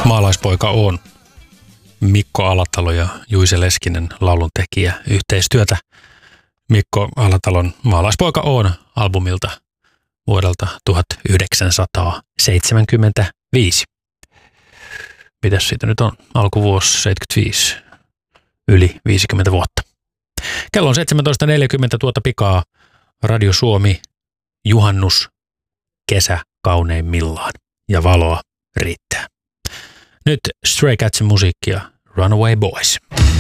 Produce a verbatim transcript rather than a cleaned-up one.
Maalaispoika on Mikko Alatalo ja Juise Leskinen lauluntekijä yhteistyötä. Mikko Alatalon Maalaispoika on albumilta vuodelta tuhatyhdeksänsataaseitsemänkymmentäviisi. Mitäs siitä nyt on? Alkuvuosi seitsemänkymmentäviisi. Yli viisikymmentä vuotta. Kello on seitsemäntoista neljäkymmentä tuota pikaa. Radio Suomi, juhannus, kesä kauneimmillaan ja valoa riittää. Nyt Stray Catsin musiikkia Runaway Boys.